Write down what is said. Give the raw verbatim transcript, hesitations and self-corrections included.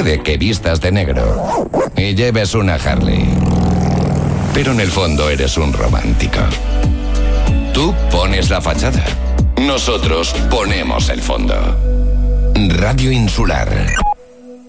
puede que vistas de negro y lleves una Harley, pero en el fondo eres un romántico. Tú pones la fachada, nosotros ponemos el fondo. Radio Insular.